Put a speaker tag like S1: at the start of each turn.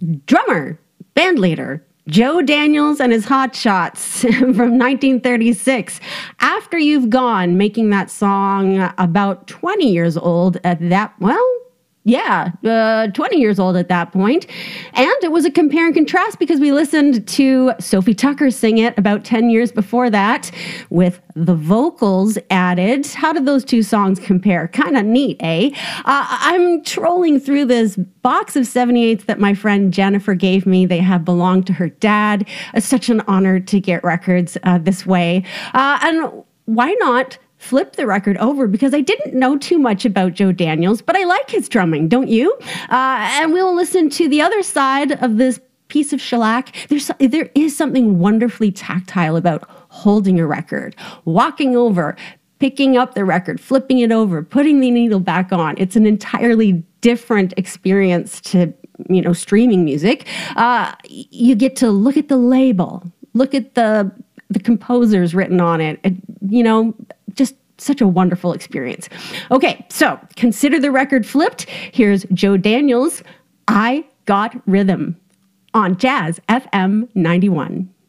S1: drummer, bandleader, Joe Daniels and his Hot Shots from 1936. After You've Gone, making that song about 20 years old at that, 20 years old at that point. And it was a compare and contrast because we listened to Sophie Tucker sing it about 10 years before that with the vocals added. How did those two songs compare? Kind of neat, eh? I'm trolling through this box of 78s that my friend Jennifer gave me. They have belonged to her dad. It's such an honor to get records this way. And why not flip the record over, because I didn't know too much about Joe Daniels, but I like his drumming, don't you? And we'll listen to the other side of this piece of shellac. There is something wonderfully tactile about holding a record, walking over, picking up the record, flipping it over, putting the needle back on. It's an entirely different experience to, streaming music. You get to look at the label, look at the composers written on it, just such a wonderful experience. Okay, so consider the record flipped. Here's Joe Daniels, I Got Rhythm on Jazz FM 91.